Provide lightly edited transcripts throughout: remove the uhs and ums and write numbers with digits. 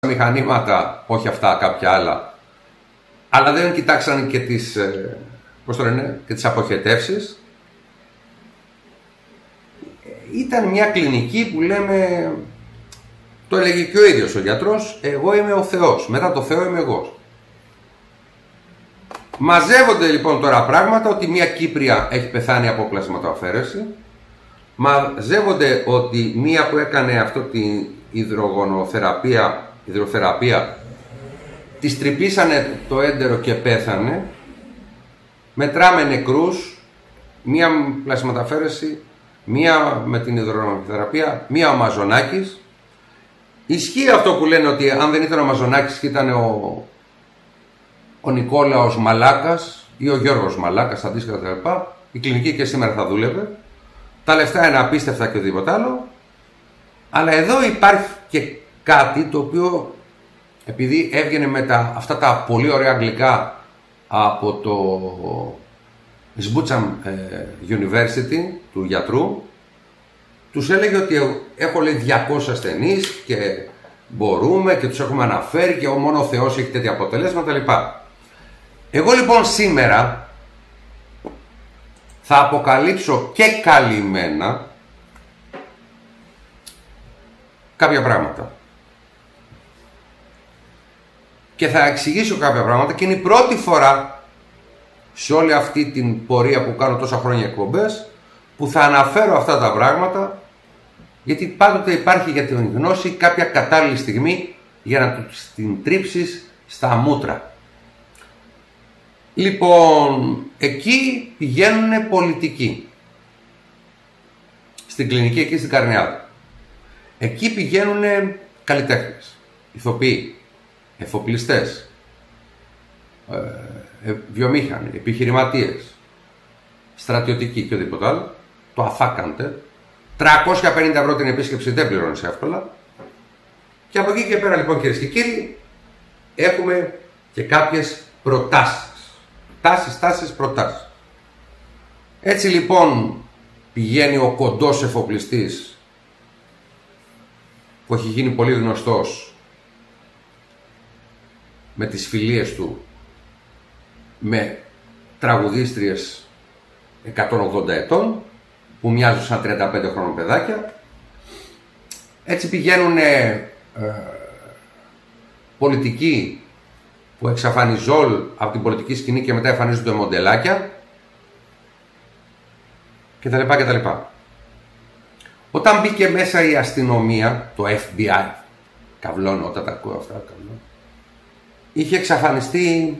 μηχανήματα, όχι αυτά, κάποια άλλα, αλλά δεν κοιτάξαν και τις, και τις αποχετεύσεις. Ήταν μια κλινική που λέμε, το έλεγε και ο ίδιος ο γιατρός, εγώ είμαι ο Θεός, μετά το Θεό είμαι εγώ. Μαζεύονται λοιπόν τώρα πράγματα ότι μια Κύπρια έχει πεθάνει από πλασματοαφαίρεση. Μαζεύονται ότι μία που έκανε αυτό την υδροθεραπεία, της τρυπήσανε το έντερο και πέθανε. Μετράμε νεκρούς, μία πλασματοαφαίρεση, μία με την υδροθεραπεία, μία ο Μαζονάκης. Ισχύει αυτό που λένε ότι αν δεν ήταν ο Μαζονάκης και ήταν ο Νικόλαος Μαλάκας ή ο Γιώργος Μαλάκας, αντίστοιχα κτλ., η κλινική και σήμερα θα δούλευε. Τα λεφτά είναι απίστευτα και οτιδήποτε άλλο. Αλλά εδώ υπάρχει και κάτι το οποίο, επειδή έβγαινε με αυτά τα πολύ ωραία αγγλικά από το Sbucham University του γιατρού, τους έλεγε ότι έχω, λέει, 200 ασθενείς και μπορούμε και τους έχουμε αναφέρει και μόνο ο Θεός έχει τέτοια αποτελέσματα κλπ. Εγώ λοιπόν σήμερα θα αποκαλύψω και καλυμμένα κάποια πράγματα και θα εξηγήσω κάποια πράγματα, και είναι η πρώτη φορά σε όλη αυτή την πορεία που κάνω τόσα χρόνια εκπομπές που θα αναφέρω αυτά τα πράγματα, γιατί πάντοτε υπάρχει για την γνώση κάποια κατάλληλη στιγμή για να την τρίψεις στα μούτρα. Λοιπόν, εκεί πηγαίνουν πολιτικοί, στην κλινική εκεί στην Καρνιάδα. Εκεί πηγαίνουν καλλιτέχνες, ηθοποιοί, εφοπλιστές, βιομήχανοι, επιχειρηματίες, στρατιωτικοί και οτιδήποτε άλλο. Το αφάκαντε. 350 ευρώ την επίσκεψη δεν πληρώνεις εύκολα. Και από εκεί και πέρα λοιπόν, κυρίες και κύριοι, έχουμε και κάποιες προτάσεις. Τάσεις, προτάσεις. Έτσι λοιπόν πηγαίνει ο κοντός εφοπλιστής που έχει γίνει πολύ γνωστός με τις φιλίες του με τραγουδίστριες 180 ετών που μοιάζουν σαν 35 χρόνων παιδάκια. Έτσι πηγαίνουν πολιτικοί που εξαφανιζόλ από την πολιτική σκηνή και μετά εμφανίζονται μοντελάκια κτλ. Όταν μπήκε μέσα η αστυνομία, το FBI, καυλώνω όταν τα ακούω αυτά, καυλώνω, είχε εξαφανιστεί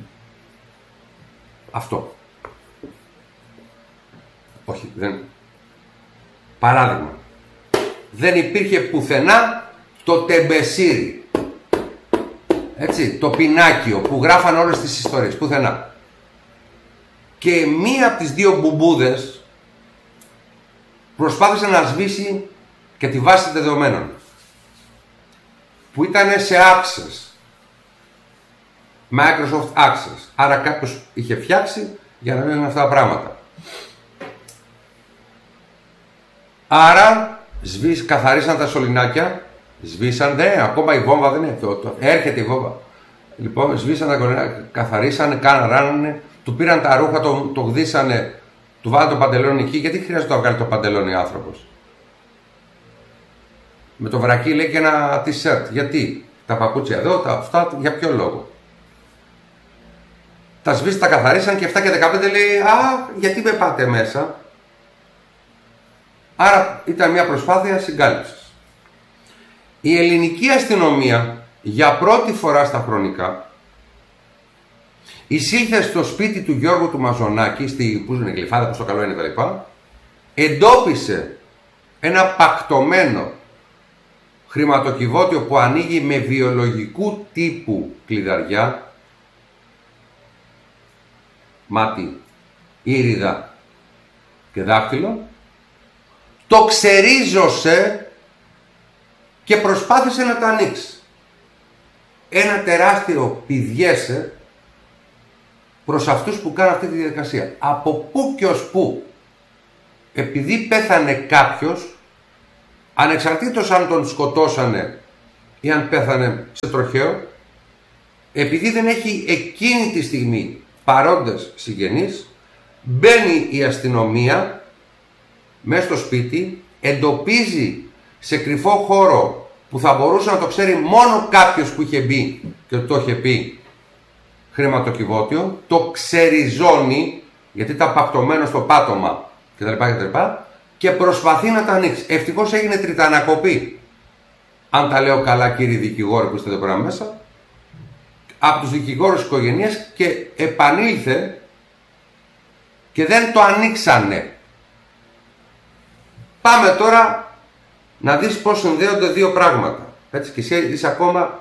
αυτό. Όχι, δεν. Παράδειγμα, δεν υπήρχε πουθενά το τεμπεσίρι. Έτσι, το πινάκιο που γράφαν όλες τις ιστορίες, πουθενά. Και μία από τις δύο μπουμπούδες προσπάθησε να σβήσει και τη βάση δεδομένων που ήταν σε Access, Microsoft Access. Άρα κάποιος είχε φτιάξει για να λένε αυτά τα πράγματα. Άρα καθαρίσαν τα σωληνάκια. Σβήσαν, ακόμα η βόμβα δεν είναι. Έρχεται η βόμβα. Λοιπόν, σβήσαν τα κολληνάκια, καθαρίσανε, ράνανε, του πήραν τα ρούχα, το γδίσανε, του βάλανε το παντελόνι εκεί. Γιατί χρειάζεται να βγάλει το παντελόνι ο άνθρωπος? Με το βρακί λέει και ένα t-shirt. Γιατί? Τα παπούτσια εδώ, αυτά, για ποιο λόγο? Τα σβήσαν, τα καθαρίσαν και 7 και 15 λέει, γιατί με πάτε μέσα? Άρα ήταν μια προσπάθεια συγκάλυψης. Η ελληνική αστυνομία για πρώτη φορά στα χρονικά εισήλθε στο σπίτι του Γιώργου του Μαζονάκη, που είναι Γλυφάδα, που στο καλό είναι κτλ. Εντόπισε ένα πακτωμένο χρηματοκιβώτιο που ανοίγει με βιολογικού τύπου κλειδαριά, μάτι, ήριδα και δάχτυλο. Το ξερίζωσε και προσπάθησε να το ανοίξει. Ένα τεράστιο πηδιέσε προς αυτούς που κάνουν αυτή τη διαδικασία. Από πού και ως πού, επειδή πέθανε κάποιος, ανεξαρτήτως αν τον σκοτώσανε ή αν πέθανε σε τροχαίο, επειδή δεν έχει εκείνη τη στιγμή παρόντες συγγενείς, μπαίνει η αστυνομία μέσα στο σπίτι, εντοπίζει σε κρυφό χώρο που θα μπορούσε να το ξέρει μόνο κάποιος που είχε μπει και το είχε πει χρηματοκιβώτιο, το ξεριζώνει γιατί ήταν πακτωμένο στο πάτωμα κτλ. Και προσπαθεί να τα ανοίξει. Ευτυχώς έγινε τριτανακοπή, αν τα λέω καλά κύριοι δικηγόροι που είστε εδώ πέρα μέσα, από τους δικηγόρους της οικογένειας, και επανήλθε και δεν το ανοίξανε. Πάμε τώρα να δεις πώς συνδέονται δύο πράγματα. Έτσι, και εσύ είσαι ακόμα,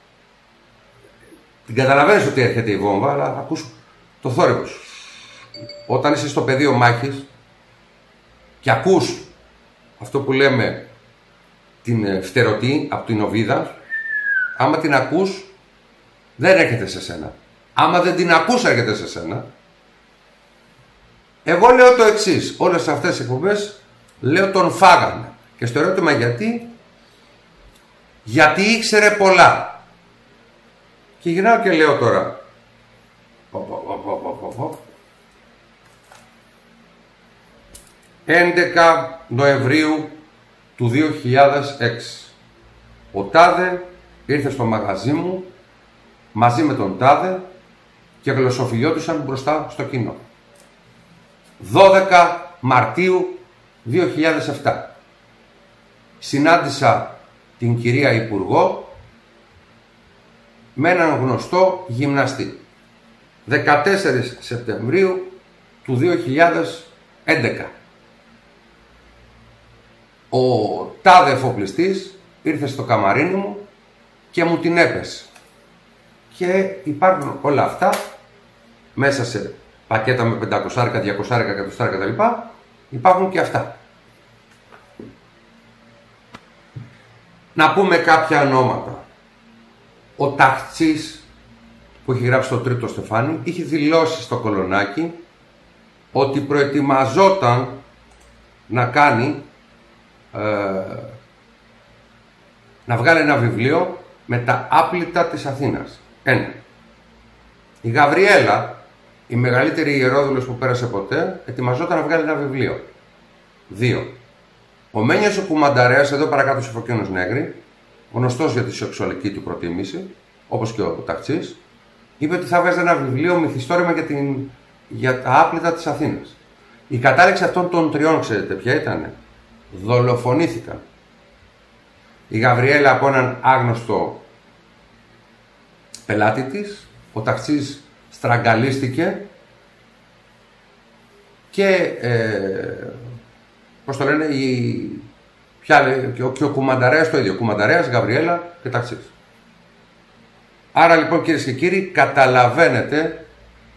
την καταλαβαίνεις ότι έρχεται η βόμβα, αλλά ακούς το θόρυβο σου. Όταν είσαι στο πεδίο μάχης και ακούς αυτό που λέμε την φτερωτή από την οβίδα, άμα την ακούς δεν έρχεται σε σένα. Άμα δεν την ακούς έρχεται σε σένα. Εγώ λέω το εξής, όλες αυτές τις εκπομπές λέω τον φάγανε. Και στο ερώτημα γιατί ήξερε πολλά. Και γυρνάω και λέω τώρα 11 Νοεμβρίου του 2006 ο Τάδε ήρθε στο μαγαζί μου μαζί με τον Τάδε και γλωσσοφιλιόντουσαν μπροστά στο κοινό. 12 Μαρτίου 2007 συνάντησα την κυρία Υπουργό με έναν γνωστό γυμναστή. 14 Σεπτεμβρίου του 2011 ο Τάδε εφοπλιστής ήρθε στο καμαρίνι μου και μου την έπεσε. Και υπάρχουν όλα αυτά μέσα σε πακέτα με 500, 200, 100 κτλ. Υπάρχουν και αυτά. Να πούμε κάποια ονόματα. Ο Ταχτσής, που έχει γράψει το τρίτο στεφάνι, είχε δηλώσει στο Κολονάκι ότι προετοιμαζόταν να κάνει να βγάλει ένα βιβλίο με τα άπλυτα της Αθήνας. 1. Η Γαβριέλα, η μεγαλύτερη ιερόδουλος που πέρασε ποτέ, ετοιμαζόταν να βγάλει ένα βιβλίο. 2. Ο Μένιος ο Κουμανταρέας, εδώ παρακάτω σε Φωκίωνος Νέγρη, γνωστός για τη σεξουαλική του προτίμηση, όπως και ο Ταχτσής, είπε ότι θα βγάζει ένα βιβλίο μυθιστόρημα για τα άπλυτα της Αθήνας. Η κατάληξη αυτών των τριών, ξέρετε ποια ήτανε? Δολοφονήθηκαν. Η Γαβριέλα από έναν άγνωστο πελάτη της, ο Ταχτσής στραγγαλίστηκε και πώς το λένε, και ο Κουμανταρέας το ίδιο. Κουμανταρέας, Γαβριέλα και Ταχτσής. Άρα λοιπόν κυρίες και κύριοι, καταλαβαίνετε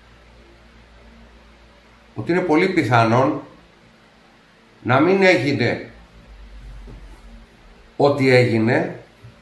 ότι είναι πολύ πιθανόν να μην έγινε ό,τι έγινε,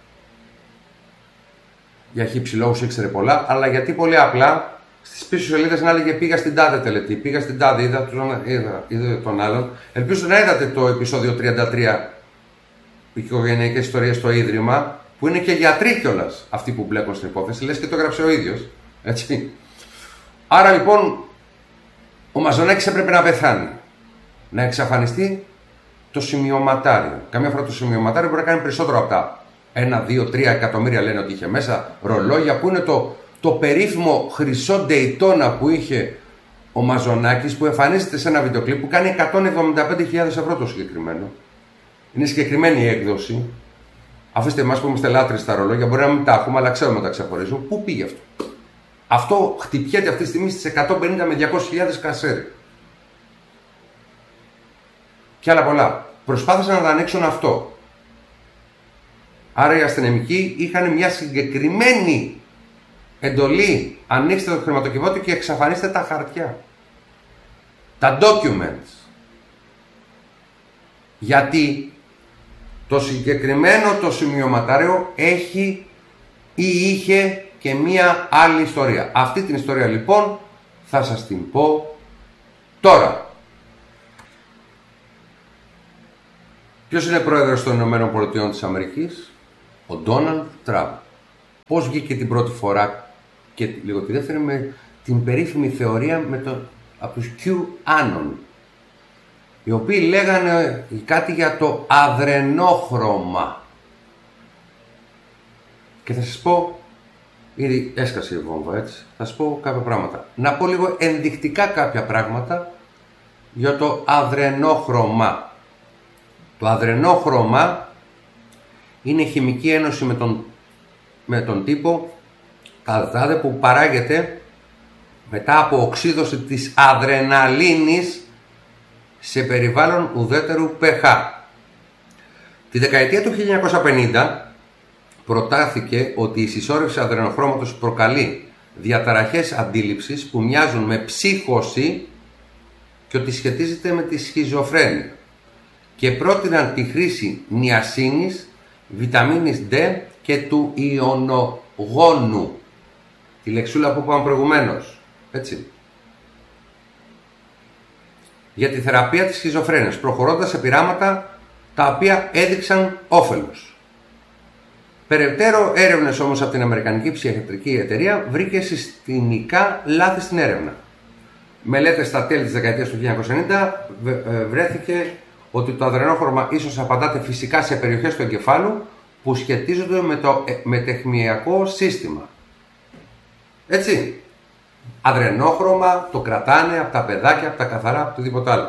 για χύψη λόγους ήξερε πολλά, αλλά γιατί πολύ απλά στις πίσω σελίδες να έλεγε πήγα στην τάδε τελετή, πήγα στην τάδε, είδα τον άλλον. Ελπίζω να είδατε το επεισόδιο 33, οικογενειακές ιστορίες στο Ίδρυμα, που είναι και γιατροί κιόλας αυτοί που μπλέκουν στην υπόθεση, λες και το έγραψε ο ίδιος, έτσι. Άρα λοιπόν ο Μαζονάκης έπρεπε να πεθάνει, να εξαφανιστεί το σημειωματάριο. Καμιά φορά το σημειωματάριο μπορεί να κάνει περισσότερο από τα 1, 2, 3 εκατομμύρια λένε ότι είχε μέσα, ρολόγια, που είναι το περίφημο χρυσό Daytona που είχε ο Μαζονάκης, που εμφανίζεται σε ένα βιντεοκλίπ που κάνει 175.000 ευρώ το συγκεκριμένο. Είναι συγκεκριμένη η έκδοση. Αφήστε εμάς που είμαστε λάτρες στα ρολόγια, μπορεί να μην τα έχουμε, αλλά ξέρουμε να τα ξεχωρίζουμε. Πού πήγε αυτό? Αυτό χτυπιέται αυτή τη στιγμή στις 150 με 200.000 κασέρι. Και άλλα πολλά. Προσπάθησαν να τα ανοίξουν αυτό. Άρα οι αστυνομικοί είχαν μια συγκεκριμένη εντολή. Ανοίξτε το χρηματοκιβώτιο και εξαφανίστε τα χαρτιά. Τα documents. Γιατί το συγκεκριμένο το σημειωματάριο έχει ή είχε και μία άλλη ιστορία. Αυτή την ιστορία λοιπόν θα σας την πω τώρα. Ποιος είναι πρόεδρος των Ηνωμένων Πολιτειών της Αμερικής? Ο Ντόναλντ Τραμπ πώς βγήκε την πρώτη φορά και λίγο τη δεύτερη με την περίφημη θεωρία από τους QAnon, οι οποίοι λέγανε κάτι για το αδρενόχρωμα. Και θα σας πω, ήδη έσκασε η βόμβα, έτσι, θα σας πω κάποια πράγματα. Να πω λίγο ενδεικτικά κάποια πράγματα για το αδρενόχρωμα. Το αδρενόχρωμα είναι χημική ένωση με τον τύπο καδάδε που παράγεται μετά από οξύδωση της αδρεναλίνης σε περιβάλλον ουδέτερου pH. Τη δεκαετία του 1950 προτάθηκε ότι η συσσόρευση αδρενοχρώματος προκαλεί διαταραχές αντίληψης που μοιάζουν με ψύχωση και ότι σχετίζεται με τη σχιζοφρένεια, και πρότειναν τη χρήση νιασίνης, βιταμίνης D και του ιονογόνου, τη λεξούλα που είπαμε προηγουμένως, έτσι, για τη θεραπεία της σχιζοφρένειας, προχωρώντας σε πειράματα τα οποία έδειξαν όφελος. Περαιτέρω έρευνες όμως από την Αμερικανική Ψυχιατρική Εταιρεία βρήκε συστημικά λάθη στην έρευνα. Μελέτες στα τέλη της δεκαετίας του 1990 βρέθηκε ότι το αδρενόχρωμα ίσως απαντάται φυσικά σε περιοχές του εγκεφάλου που σχετίζονται με το μετεχμιακό σύστημα. Έτσι, αδρενόχρωμα το κρατάνε από τα παιδάκια, από τα καθαρά, από οτιδήποτε άλλο.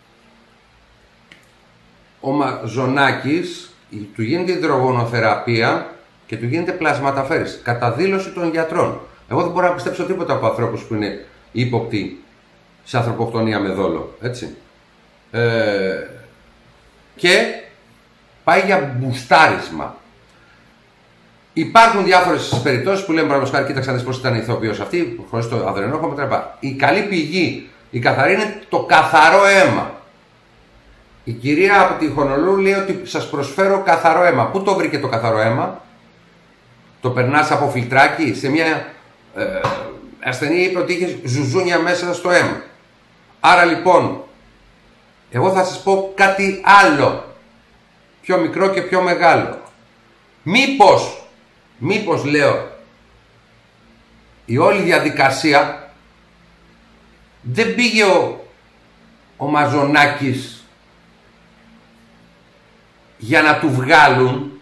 Ο Μαζονάκης, του γίνεται υδρογονοθεραπεία και του γίνεται πλασματαφέρηση κατά δήλωση των γιατρών. Εγώ δεν μπορώ να πιστέψω τίποτα από ανθρώπους που είναι ύποπτοι σε ανθρωποκτονία με δόλο, έτσι. Και πάει για μπουστάρισμα. Υπάρχουν διάφορες περιπτώσεις που λέμε παραδείγματος χάρη, κοίταξαν πώς ήταν η ηθοποιός αυτή, χωρίς το αδρενόχρωμα κτλ. Η καλή πηγή, η καθαρή, είναι το καθαρό αίμα. Η κυρία από τη Χονολούλου λέει ότι σας προσφέρω καθαρό αίμα. Πού το βρήκε το καθαρό αίμα? Το περνάς από φιλτράκι? Σε μια ασθενή είπε ότι είχε ζουζούνια μέσα στο αίμα. Άρα λοιπόν, εγώ θα σας πω κάτι άλλο, πιο μικρό και πιο μεγάλο. Μήπως λέω, η όλη διαδικασία δεν πήγε ο Μαζονάκης για να του βγάλουν,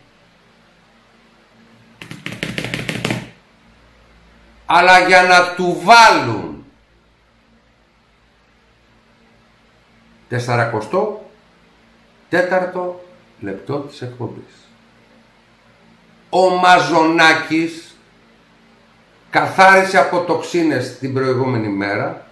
αλλά για να του βάλουν. 44ο λεπτό της εκπομπής. Ο Μαζονάκης καθάρισε από τοξίνες την προηγούμενη μέρα,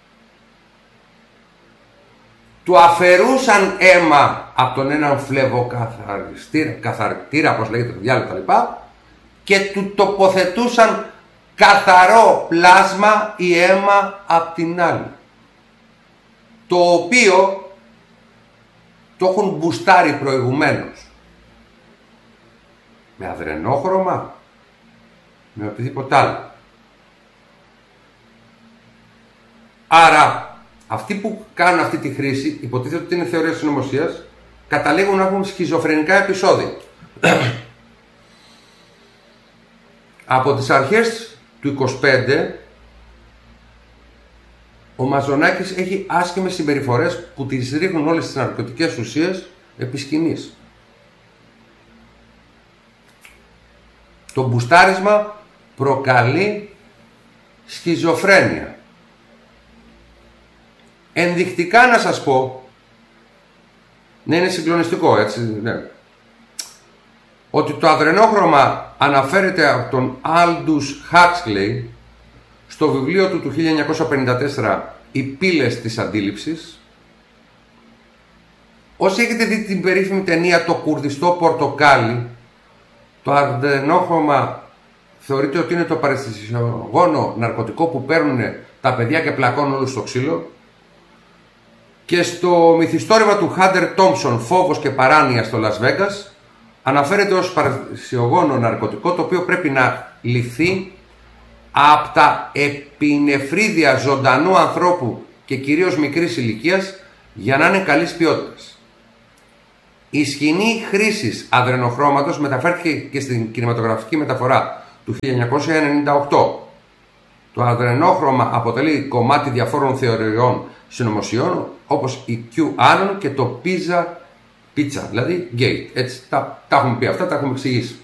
του αφαιρούσαν αίμα από τον έναν φλεβοκαθαρτήρα, όπως λέγεται το διάλογο τα λοιπά, και του τοποθετούσαν καθαρό πλάσμα ή αίμα από την άλλη, το οποίο το έχουν μπουστάρει προηγουμένως με αδρενόχρωμα, με οτιδήποτε άλλο. Άρα αυτοί που κάνουν αυτή τη χρήση, υποτίθεται ότι είναι θεωρία συνωμοσίας, καταλήγουν να έχουν σχιζοφρενικά επεισόδια. Από τις αρχές του 25 ο Μαζονάκης έχει άσχημες συμπεριφορές που τις ρίχνουν όλες τις ναρκωτικές ουσίες επί σκηνής. Το μπουστάρισμα προκαλεί σχιζοφρένεια. Ενδεικτικά να σας πω, ναι, είναι συγκλονιστικό, έτσι, ναι, ότι το αδρενόχρωμα αναφέρεται από τον Aldous Huxley στο βιβλίο του 1954 «Οι πύλες της αντίληψης». Όσοι έχετε δει την περίφημη ταινία «Το κουρδιστό πορτοκάλι», το αδρενόχρωμα θεωρείται ότι είναι το παραισθησιογόνο ναρκωτικό που παίρνουν τα παιδιά και πλακώνουν όλους στο ξύλο. Και στο μυθιστόρημα του Χάντερ Τόμψον «Φόβος και παράνοια στο Λας Βέγκας» αναφέρεται ως παραισθησιογόνο ναρκωτικό το οποίο πρέπει να ληφθεί από τα επινεφρίδια ζωντανού ανθρώπου και κυρίως μικρής ηλικίας για να είναι καλής ποιότητας. Η σκηνή χρήσης αδρενοχρώματος μεταφέρθηκε και στην κινηματογραφική μεταφορά του 1998. Το αδρενόχρωμα αποτελεί κομμάτι διαφόρων θεωριών συνωμοσιών, όπως η QAnon και το Pizza, δηλαδή Gate. Έτσι, τα έχουμε πει αυτά, τα έχουμε εξηγήσει.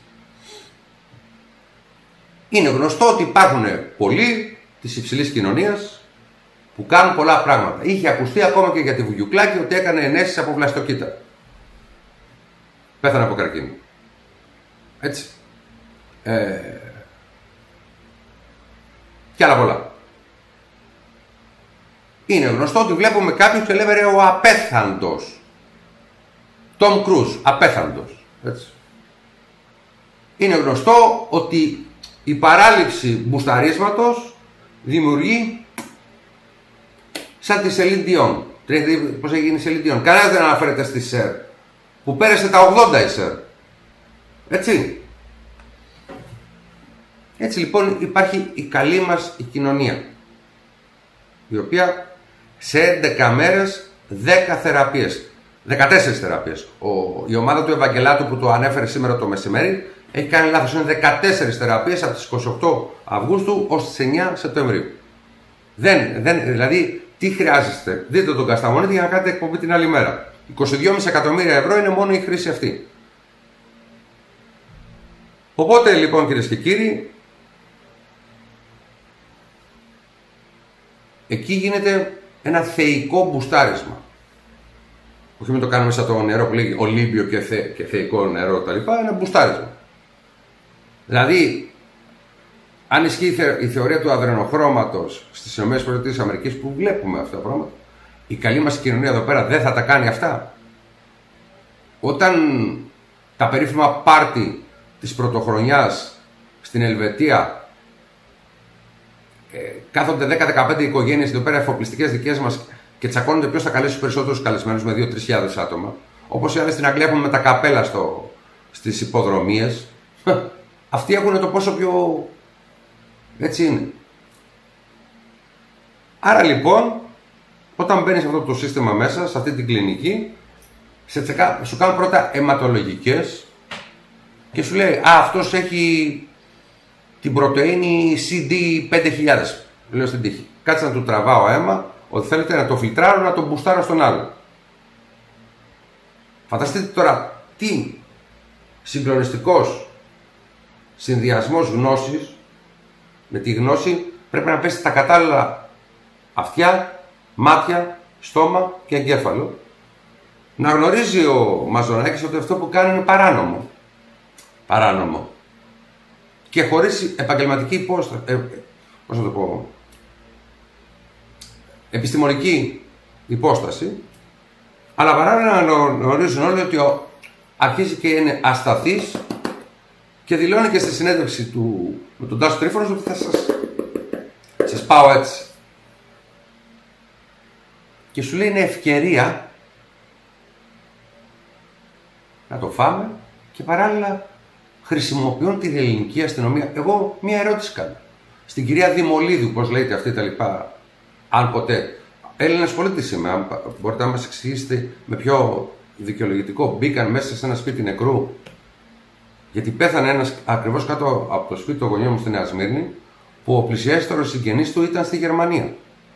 Είναι γνωστό ότι υπάρχουν πολλοί της υψηλής κοινωνίας που κάνουν πολλά πράγματα. Είχε ακουστεί ακόμα και για τη Βουγιουκλάκη ότι έκανε ενέσεις από βλαστοκύτταρα. Πέθανε από καρκίνο. Έτσι. Και άλλα πολλά. Είναι γνωστό ότι βλέπουμε κάποιους και λέμε ρε ο απέθαντος. Τόμ Κρούζ, απέθαντος. Έτσι. Είναι γνωστό ότι η παράληψη μπουσταρίσματος δημιουργεί σαν τη Σελίν Διόν. Πώς έχει γίνει η Σελίν Διόν. Κανένας δεν αναφέρεται στη ΣΕΡ που πέρασε τα 80 η ΣΕΡ. Έτσι. Έτσι λοιπόν υπάρχει η καλή μας η κοινωνία, η οποία σε 11 μέρες 10 θεραπείες, 14 θεραπείες. Η ομάδα του Ευαγγελάτου που το ανέφερε σήμερα το μεσημέρι έχει κάνει λάθος, είναι 14 θεραπείες από τις 28 Αυγούστου ως τις 9 Σεπτεμβρίου. Δηλαδή, τι χρειάζεστε, δείτε τον Κασταμονίτη για να κάνετε εκπομπή την άλλη μέρα. 22,5 εκατομμύρια ευρώ είναι μόνο η χρήση αυτή. Οπότε λοιπόν κυρίες και κύριοι, εκεί γίνεται ένα θεϊκό μπουστάρισμα. Όχι με το κάνουμε σαν το νερό που λέγει Ολύμπιο και θεϊκό νερό κτλ. Ένα μπουστάρισμα. Δηλαδή, αν ισχύει η θεωρία του αδρενοχρώματος στις ΗΠΑ που βλέπουμε αυτά τα πράγματα, η καλή μας κοινωνία εδώ πέρα δεν θα τα κάνει αυτά. Όταν τα περίφημα πάρτι της πρωτοχρονιάς στην Ελβετία κάθονται 10-15 οικογένειες εδώ πέρα, εφοπλιστικές δικές μας, και τσακώνονται ποιος θα καλέσει τους περισσότερους καλεσμένους με 2-3 χιλιάδες άτομα, όπως οι άλλοι στην Αγγλία έχουν με τα καπέλα στις υποδρομίες, αυτοί έχουν το πόσο πιο... έτσι είναι. Άρα λοιπόν, όταν μπαίνεις σε αυτό το σύστημα μέσα, σε αυτή την κλινική, σου κάνουν πρώτα αιματολογικές και σου λέει, αυτός έχει την πρωτεΐνη CD5000. Λέω στην τύχη. Κάτσε να του τραβάω αίμα, ότι θέλετε να το φιλτράρω, να το μπουστάρω στον άλλο. Φανταστείτε τώρα τι συγκλονιστικός συνδυασμός γνώσης, με τη γνώση πρέπει να πέσει τα κατάλληλα αυτιά, μάτια, στόμα και εγκέφαλο. Να γνωρίζει ο Μαζονάκης ότι αυτό που κάνει είναι παράνομο. Παράνομο. Και χωρίς επαγγελματική πώς να το πω, επιστημονική υπόσταση, αλλά παράλληλα να γνωρίζουν όλοι ότι αρχίζει και είναι ασταθής και δηλώνει και στη συνέντευξη με τον Τάσο Τρίφωνος ότι θα σας πάω έτσι. Και σου λέει είναι ευκαιρία να το φάμε και παράλληλα χρησιμοποιούν την ελληνική αστυνομία. Εγώ μία ερώτηση κάνω. Στην κυρία Δημολίδου, πώς λέγεται αυτή τα λοιπά, αν ποτέ. Έλληνας πολίτης είμαι, αν μπορείτε να μας εξηγήσετε με ποιο δικαιολογητικό μπήκαν μέσα σε ένα σπίτι νεκρού. Γιατί πέθανε ένας ακριβώς κάτω από το σπίτι του γονιού μου στη Νέα Σμύρνη, που ο πλησιέστερος συγγενής του ήταν στη Γερμανία.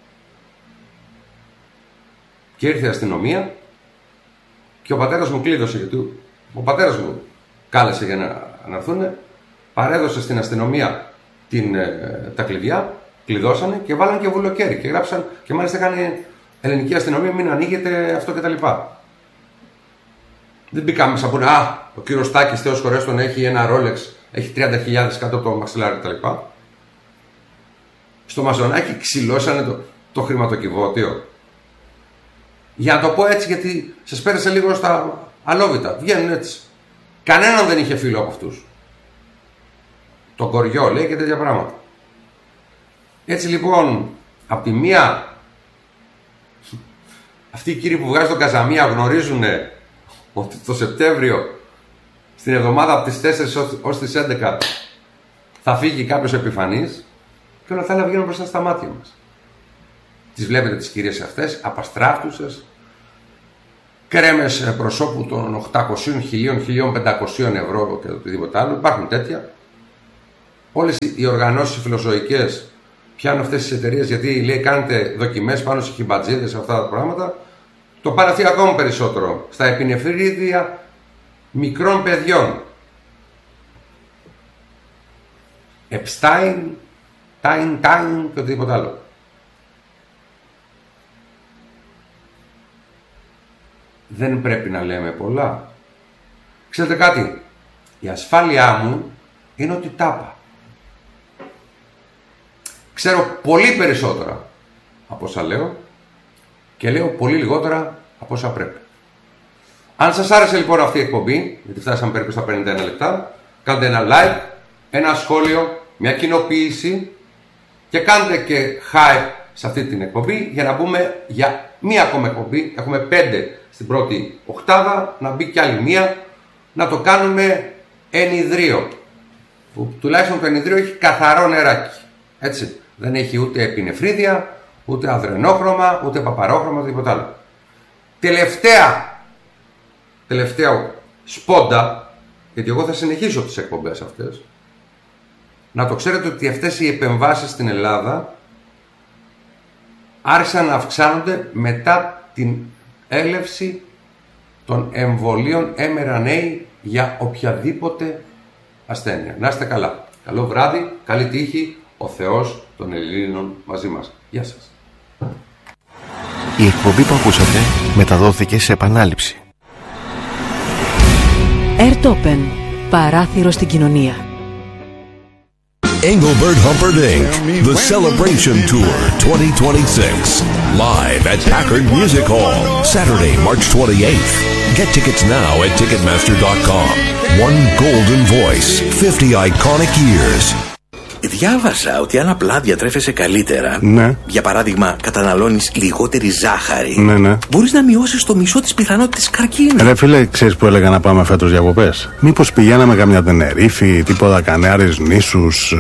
Και ήρθε η αστυνομία και ο πατέρας μου κλείδωσε, γιατί ο πατέρας μου κάλεσε για να έρθουν, παρέδωσε στην αστυνομία τα κλειδιά, κλειδώσανε και βάλανε και βουλοκαίρι και γράψαν και μάλιστα έκανε ελληνική αστυνομία μην ανοίγεται αυτό κτλ. Δεν μπήκαμε μέσα που ο κύριος Στάκης, Θεός χωρέστον, έχει ένα Rolex, έχει 30.000 κάτω από το μαξιλάρι κτλ. Στο Μαζονάκι ξυλώσανε το χρηματοκιβώτιο. Για να το πω έτσι, γιατί σας πέρασε λίγο στα αλόβητα. Βγαίνουν έτσι. Κανέναν δεν είχε φίλο από αυτούς. Το κοριό λέει και τέτοια πράγματα. Έτσι λοιπόν, από τη μία, αυτοί οι κύριοι που βγάζουν τον Καζαμία γνωρίζουν ότι το Σεπτέμβριο, στην εβδομάδα από τις 4 ως τις 11, θα φύγει κάποιος επιφανής και όλα τα άλλα βγαίνουν μπροστά στα μάτια μας. Τις βλέπετε τις κυρίες αυτές, απαστράφτουσες, κρέμες προσώπου των 800, 1000, 1500 ευρώ και οτιδήποτε άλλο. Υπάρχουν τέτοια. Όλες οι οργανώσεις φιλοζωικές πιάνουν αυτές τις εταιρείες, γιατί λέει κάνετε δοκιμές πάνω σε χιμπατζίδες, σε αυτά τα πράγματα. Το πάνε αυτοί ακόμα περισσότερο στα επινεφρίδια μικρών παιδιών. Epstein, Time και οτιδήποτε άλλο. Δεν πρέπει να λέμε πολλά. Ξέρετε κάτι, η ασφάλειά μου είναι ότι τάπα. Ξέρω πολύ περισσότερα από όσα λέω και λέω πολύ λιγότερα από όσα πρέπει. Αν σας άρεσε λοιπόν αυτή η εκπομπή, γιατί φτάσαμε περίπου στα 51 λεπτά, κάντε ένα like, ένα σχόλιο, μια κοινοποίηση και κάντε και hype σε αυτή την εκπομπή για να μπούμε για μία ακόμα εκπομπή. Έχουμε 5 στην πρώτη οκτάδα, να μπει κι άλλη μία, να το κάνουμε ενιδρίο. Που τουλάχιστον το ενιδρίο έχει καθαρό νεράκι. Έτσι. Δεν έχει ούτε επινεφρίδια, ούτε αδρενόχρωμα, ούτε παπαρόχρωμα, τίποτα άλλο. Τελευταία σπόντα, γιατί εγώ θα συνεχίσω τις εκπομπές αυτές. Να το ξέρετε ότι αυτές οι επεμβάσεις στην Ελλάδα άρχισαν να αυξάνονται μετά την έλευση των εμβολίων mRNA για οποιαδήποτε ασθένεια. Να είστε καλά. Καλό βράδυ, καλή τύχη, ο Θεός των Ελλήνων μαζί μας. Γεια σας. Η εκπομπή που ακούσατε μεταδόθηκε σε επανάληψη. Airtopen, παράθυρο στην κοινωνία. Engelbert Humperdinck, The Celebration Tour 2026. Live at Packard Music Hall, Saturday, March 28th. Get tickets now at Ticketmaster.com. One golden voice, 50 iconic years. Διάβασα ότι αν απλά διατρέφεσαι καλύτερα, ναι, για παράδειγμα καταναλώνεις λιγότερη ζάχαρη, ναι, μπορείς να μειώσεις το μισό της πιθανότητας καρκίνου. Ρε φίλε, ξέρεις που έλεγα να πάμε φέτος διακοπές? Μήπως πηγαίναμε καμιά Τενερίφη, τίποτα Κανάρες νήσους?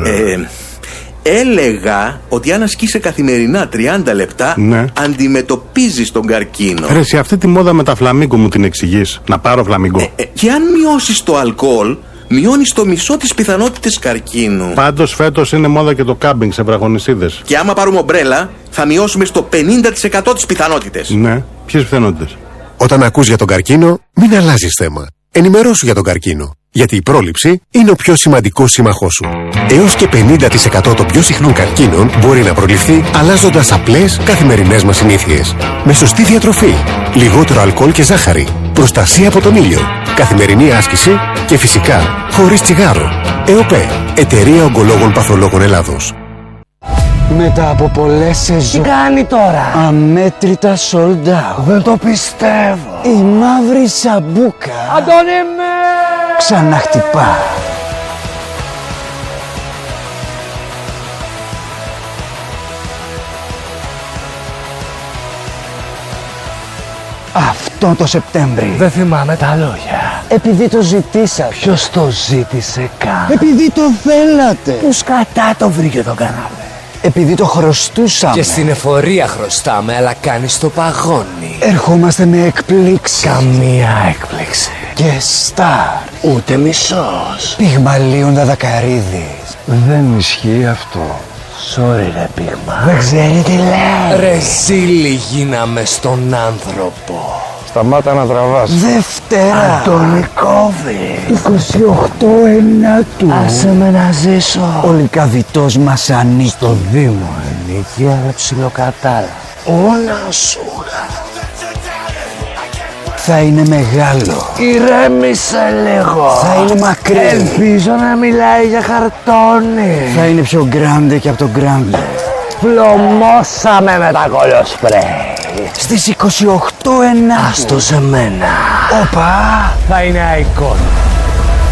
Έλεγα ότι αν ασκείσαι καθημερινά 30 λεπτά, ναι, αντιμετωπίζεις τον καρκίνο. Ρε, σε αυτή τη μόδα με τα φλαμίγκο μου την εξηγείς? Να πάρω φλαμίγκο? Και αν μειώσεις το αλκοόλ, μειώνεις το μισό της πιθανότητας καρκίνου. Πάντως φέτος είναι μόδα και το κάμπινγκ σε βραχονισίδες. Και άμα πάρουμε ομπρέλα, θα μειώσουμε στο 50% τις πιθανότητες. Ναι, ποιες πιθανότητες? Όταν ακούς για τον καρκίνο, μην αλλάζεις θέμα. Ενημερώσου για τον καρκίνο. Γιατί η πρόληψη είναι ο πιο σημαντικός σύμμαχός σου. Έως και 50% των πιο συχνών καρκίνων μπορεί να προληφθεί αλλάζοντας απλές καθημερινές μας συνήθειες. Με σωστή διατροφή, λιγότερο αλκοόλ και ζάχαρη, προστασία από τον ήλιο, καθημερινή άσκηση και φυσικά χωρίς τσιγάρο. ΕΟΠΕ, Εταιρεία Ογκολόγων Παθολόγων Ελλάδος. Μετά από πολλές σεζόν. Τι κάνει τώρα? Αμέτρητα sold out. Δεν το πιστεύω. Η μαύρη σαμπούκα Αντώνη με! ξαναχτυπά. Αυτό το Σεπτέμβρη. Δεν θυμάμαι τα λόγια. Επειδή το ζητήσατε. Ποιος το ζήτησε καν? Επειδή το θέλατε. Που σκατά το βρήκε το κανάλι. Επειδή το χρωστούσαμε. Και στην εφορία χρωστάμε, αλλά κάνεις το παγόνι. Ερχόμαστε με εκπλήξεις. Καμία έκπληξη. Και στάρ. Ούτε μισός. Πυγμαλίων Δαδακαρίδης. Δεν ισχύει αυτό. Sorry ρε πίγμα. Δεν ξέρει τι λέει. Ρε ζήλι γίναμε στον άνθρωπο. Σταμάτα να τραβάς. Δευτέρα. Αντώνη κόβει. 28 Ενάτου. Άσε με να ζήσω. Ο λυκαβητός μας ανήκει. Στο Δήμο ανήκει, αλλά ψιλοκατάλα. Όνα σούγα. Θα είναι μεγάλο. Ηρέμησε λίγο. Θα είναι μακρύ. Ελπίζω να μιλάει για χαρτόνι. Θα είναι πιο γκράντε και από το γκράντε. Πλωμώσαμε με τα κολοσπρέι. Στις 28 Ενάτου. Άστο σε μένα. Οπα. Θα είναι icon.